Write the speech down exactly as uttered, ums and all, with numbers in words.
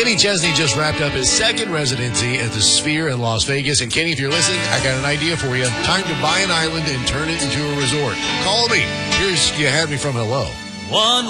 Kenny Chesney just wrapped up his second residency at the Sphere in Las Vegas. And Kenny, if you're listening, I got an idea for you. Time to buy an island and turn it into a resort. Call me. Here's You Had Me From Hello. One